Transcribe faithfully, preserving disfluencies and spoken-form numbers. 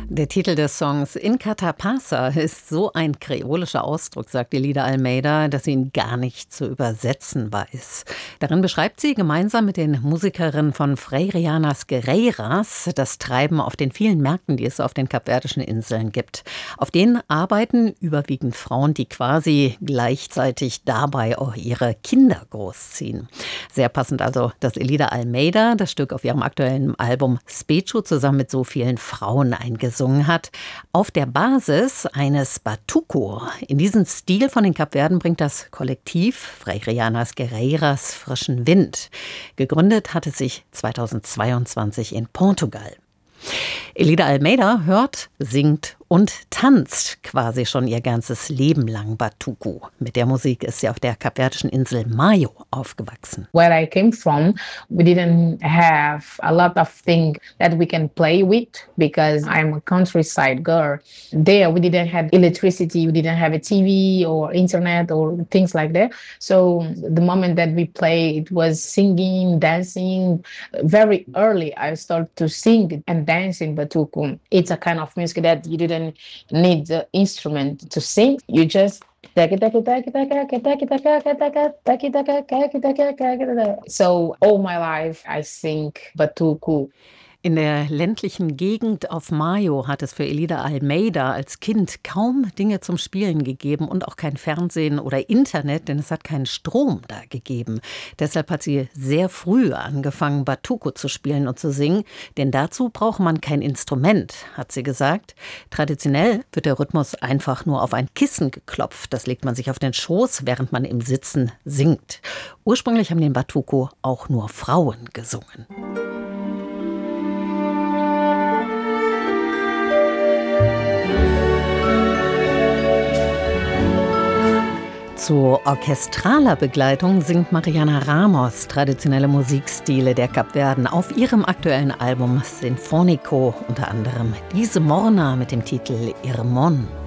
Der Titel des Songs Inkatha Pasa ist so ein kreolischer Ausdruck, sagt Elida Almeida, dass sie ihn gar nicht zu übersetzen weiß. Darin beschreibt sie gemeinsam mit den Musikerinnen von Freirianas Guerreiras das Treiben auf den vielen Märkten, die es auf den kapverdischen Inseln gibt. Auf denen arbeiten überwiegend Frauen, die quasi gleichzeitig dabei auch ihre Kinder großziehen. Sehr passend also, dass Elida Almeida das Stück auf ihrem aktuellen Album Spechu zusammen mit so vielen Frauen eingesungen hat, auf der Basis eines Batuco. In diesen Stil von den Kapverden bringt das Kollektiv Freirianas Guerreiras frischen Wind. Gegründet hat es sich zweitausendzweiundzwanzig in Portugal. Elida Almeida hört, singt und tanzt quasi schon ihr ganzes Leben lang Batuco. Mit der Musik ist sie auf der kapverdischen Insel Maio aufgewachsen. Where I came from, we didn't have a lot of things that we can play with because I'm a countryside girl. There we didn't have electricity, we didn't have a T V or internet or things like that. So the moment that we play, it was singing, dancing. Very early I started to sing and dance in Batuco. It's a kind of music that you didn't need the instrument to sing. You just so all my life I sing Batuco. In der ländlichen Gegend auf Maio hat es für Elida Almeida als Kind kaum Dinge zum Spielen gegeben und auch kein Fernsehen oder Internet, denn es hat keinen Strom da gegeben. Deshalb hat sie sehr früh angefangen, Batuco zu spielen und zu singen, denn dazu braucht man kein Instrument, hat sie gesagt. Traditionell wird der Rhythmus einfach nur auf ein Kissen geklopft. Das legt man sich auf den Schoß, während man im Sitzen singt. Ursprünglich haben den Batuco auch nur Frauen gesungen. Zu orchestraler Begleitung singt Mariana Ramos traditionelle Musikstile der Kapverden auf ihrem aktuellen Album Sinfonico, unter anderem diese Morna mit dem Titel Irmon.